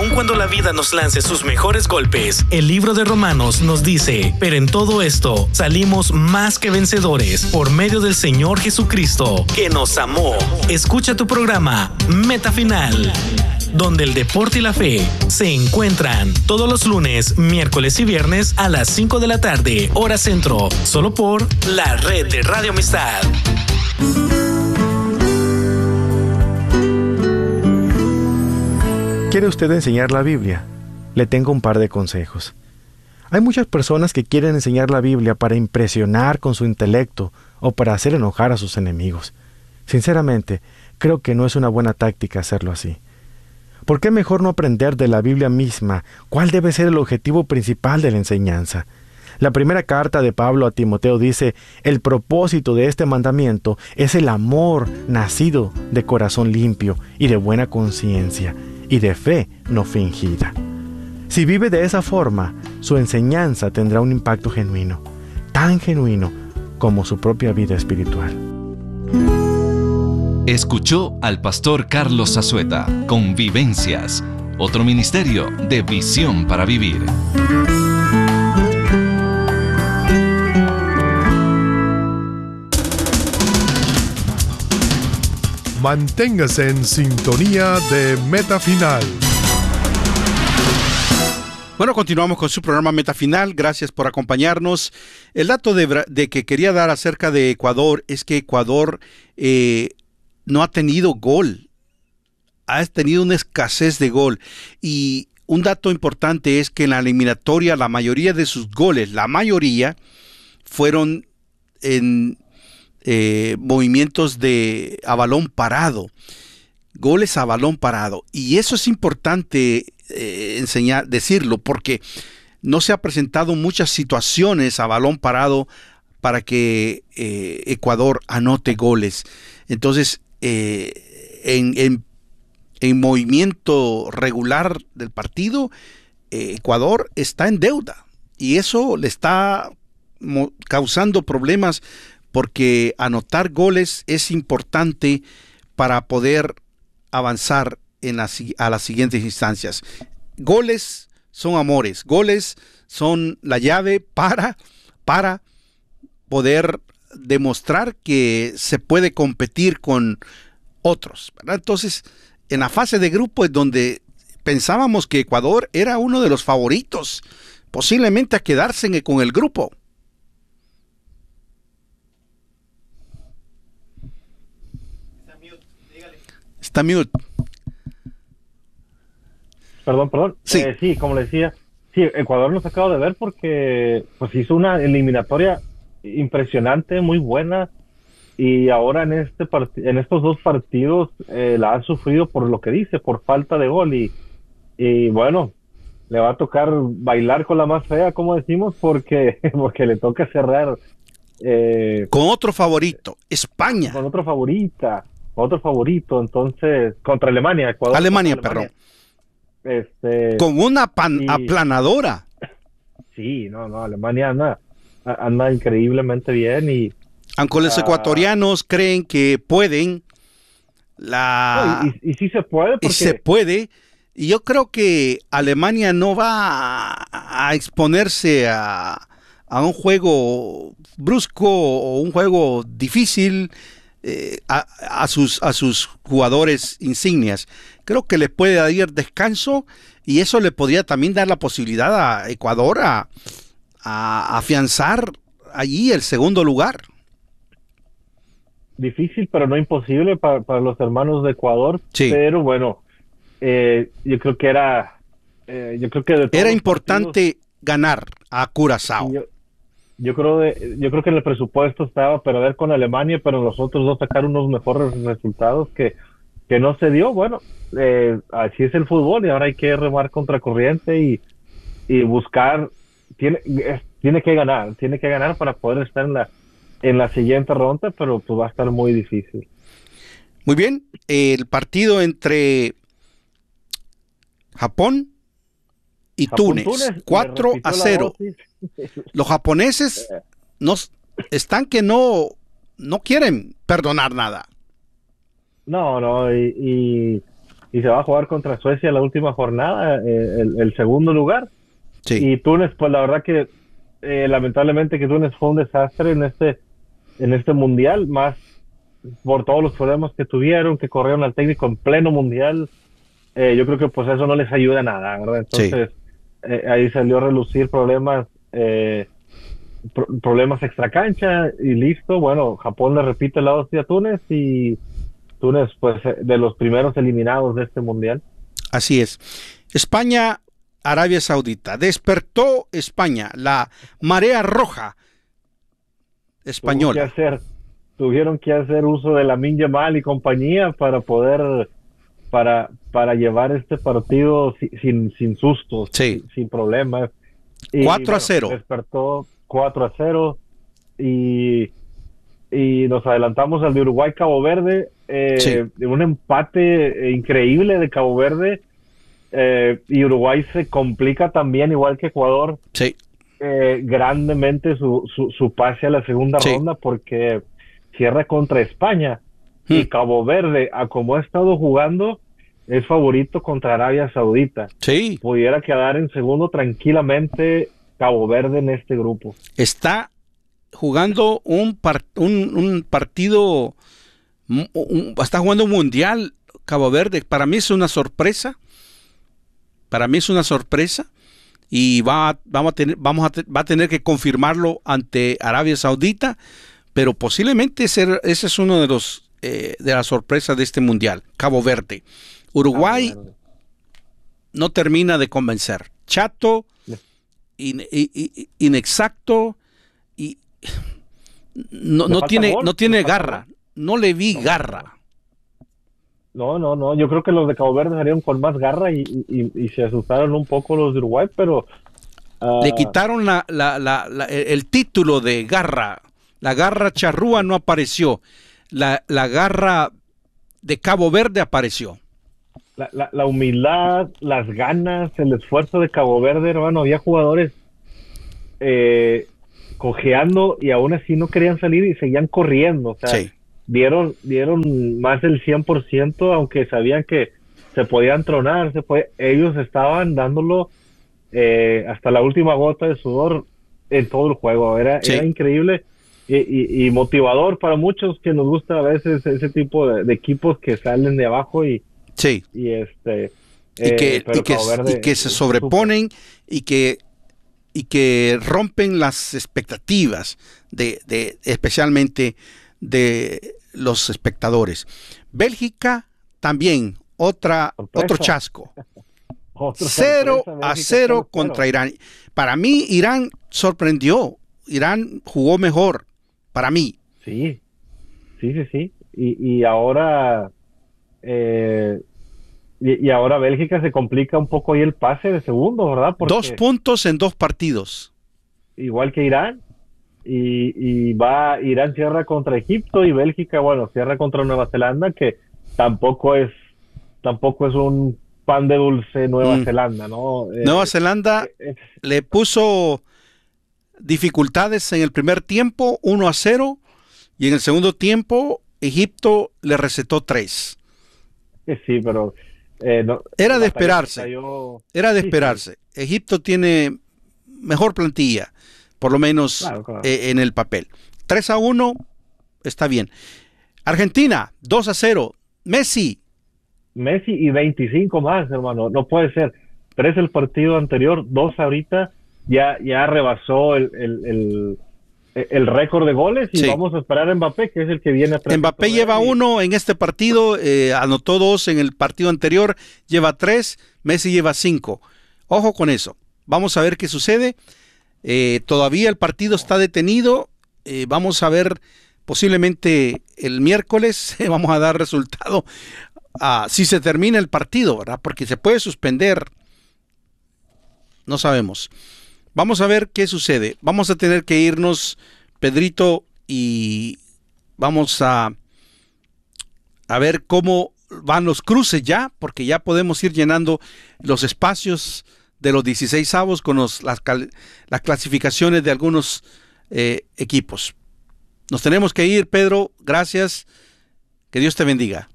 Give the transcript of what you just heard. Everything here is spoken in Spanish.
Aun cuando la vida nos lance sus mejores golpes, el libro de Romanos nos dice: pero en todo esto salimos más que vencedores por medio del Señor Jesucristo, que nos amó. Escucha tu programa Meta Final, donde el deporte y la fe se encuentran todos los lunes, miércoles y viernes a las 5 de la tarde, hora centro, solo por la red de Radio Amistad. ¿Quiere usted enseñar la Biblia? Le tengo un par de consejos. Hay muchas personas que quieren enseñar la Biblia para impresionar con su intelecto o para hacer enojar a sus enemigos. Sinceramente, creo que no es una buena táctica hacerlo así. ¿Por qué mejor no aprender de la Biblia misma cuál debe ser el objetivo principal de la enseñanza? La primera carta de Pablo a Timoteo dice: el propósito de este mandamiento es el amor nacido de corazón limpio y de buena conciencia y de fe no fingida. Si vive de esa forma, su enseñanza tendrá un impacto genuino, tan genuino como su propia vida espiritual. Escuchó al pastor Carlos Zazueta con Vivencias, otro ministerio de Visión para Vivir. Manténgase en sintonía de Meta Final. Bueno, continuamos con su programa Meta Final. Gracias por acompañarnos. El dato de que quería dar acerca de Ecuador es que Ecuador no ha tenido gol. Ha tenido una escasez de gol. Y un dato importante es que en la eliminatoria la mayoría de sus goles, fueron en movimientos a balón parado, goles a balón parado, y eso es importante decirlo, porque no se ha presentado muchas situaciones a balón parado para que Ecuador anote goles. Entonces, en movimiento regular del partido, Ecuador está en deuda, y eso le está causando problemas, porque anotar goles es importante para poder avanzar a las siguientes instancias. Goles son amores, goles son la llave para poder demostrar que se puede competir con otros, ¿verdad? Entonces, en la fase de grupo es donde pensábamos que Ecuador era uno de los favoritos, posiblemente a quedarse con el grupo. Está mute. Perdón. Sí. Sí, como le decía, sí, Ecuador nos acaba de ver porque pues hizo una eliminatoria impresionante, muy buena, y ahora en estos dos partidos la ha sufrido por lo que dice, por falta de gol, y bueno, le va a tocar bailar con la más fea, como decimos, porque le toca cerrar con otro favorito, España. Con otro favorito, entonces, contra Alemania, Ecuador. Alemania, perdón. Con una aplanadora. Sí, no, Alemania anda increíblemente bien, y aunque los ecuatorianos creen que pueden, y sí se puede, porque... y se puede, y yo creo que Alemania no va a exponerse a un juego brusco o un juego difícil a sus jugadores insignias. Creo que les puede dar descanso, y eso le podría también dar la posibilidad a Ecuador a afianzar allí el segundo lugar. Difícil, pero no imposible para los hermanos de Ecuador. Sí. Pero bueno, yo creo que era importante ganar a Curazao. Yo creo que en el presupuesto estaba perder con Alemania, pero los otros dos sacar unos mejores resultados que no se dio. Bueno, así es el fútbol, y ahora hay que remar contra corriente y buscar. Tiene que ganar para poder estar en la siguiente ronda, pero pues va a estar muy difícil. Muy bien, el partido entre Japón y Túnez, 4-0. Los japoneses están que no quieren perdonar nada. No, y y se va a jugar contra Suecia la última jornada, el segundo lugar. Sí. Y Túnez, pues la verdad que lamentablemente que Túnez fue un desastre en este mundial, más por todos los problemas que tuvieron, que corrieron al técnico en pleno mundial. Yo creo que pues eso no les ayuda a nada, ¿verdad? Entonces ahí salió a relucir problemas extracancha y listo. Bueno, Japón le repite la hostia a Túnez y Túnez pues de los primeros eliminados de este mundial. Así es. España, Arabia Saudita. Despertó España, la marea roja española. Tuvieron que hacer uso de Lamine Yamal y compañía para poder para llevar este partido sin sustos, sin problemas. 4-0. Despertó 4-0 y nos adelantamos al de Uruguay-Cabo Verde, de un empate increíble de Cabo Verde, y Uruguay se complica también, igual que Ecuador, grandemente su pase a la segunda ronda, porque cierra contra España y Cabo Verde, a como ha estado jugando, es favorito contra Arabia Saudita. Sí. Pudiera quedar en segundo tranquilamente Cabo Verde en este grupo. Está jugando un partido, está jugando un mundial Cabo Verde. Para mí es una sorpresa. Y va a tener que confirmarlo ante Arabia Saudita, pero posiblemente ese es uno de las sorpresas de este mundial, Cabo Verde. Uruguay no termina de convencer. Chato, inexacto, y no tiene garra. No le vi garra. No, yo creo que los de Cabo Verde salieron con más garra y se asustaron un poco los de Uruguay, pero le quitaron el título de garra. La garra charrúa no apareció. La garra de Cabo Verde apareció. La humildad, las ganas, el esfuerzo de Cabo Verde, hermano. Había jugadores cojeando y aún así no querían salir y seguían corriendo. O sea, dieron más del 100%, aunque sabían que se podían tronar. Ellos estaban dándolo hasta la última gota de sudor en todo el juego. Era increíble y motivador para muchos que nos gusta a veces ese tipo de equipos que salen de abajo y que se sobreponen y que rompen las expectativas de especialmente de los espectadores. Bélgica también otro chasco. 0-0 contra Irán. Para mí Irán sorprendió. Irán jugó mejor para mí. Sí. Y ahora y ahora Bélgica se complica un poco ahí el pase de segundo, ¿verdad? Porque 2 puntos en 2 partidos. Igual que Irán. Y Irán cierra contra Egipto y Bélgica, cierra contra Nueva Zelanda, que tampoco es un pan de dulce Nueva Zelanda, ¿no? Nueva Zelanda le puso dificultades en el primer tiempo, 1-0, y en el segundo tiempo Egipto le recetó 3. Sí, pero era de esperarse. Egipto tiene mejor plantilla, por lo menos claro. En el papel. 3-1 está bien. Argentina, 2-0. Messi y 25 más, hermano. No puede ser. 3 el partido anterior, 2 ahorita. Ya rebasó el récord de goles y vamos a esperar a Mbappé, que es el que viene atrás. Mbappé lleva 1 en este partido, anotó 2 en el partido anterior, lleva 3, Messi lleva 5. Ojo con eso. Vamos a ver qué sucede. Todavía el partido está detenido. Vamos a ver, posiblemente el miércoles vamos a dar resultado si se termina el partido, ¿verdad? Porque se puede suspender. No sabemos. Vamos a ver qué sucede. Vamos a tener que irnos, Pedrito, y vamos a ver cómo van los cruces ya, porque ya podemos ir llenando los espacios de los 16avos con las clasificaciones de algunos equipos. Nos tenemos que ir, Pedro. Gracias. Que Dios te bendiga.